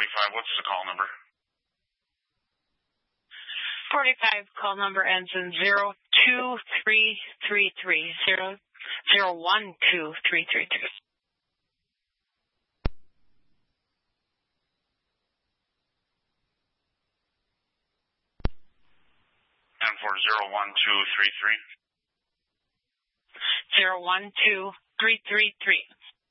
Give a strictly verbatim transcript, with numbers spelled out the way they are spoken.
forty-five, what's the call number? forty-five, call number ends in zero two three three three, zero zero one two three three three. And for zero one two three three? zero one two three three three.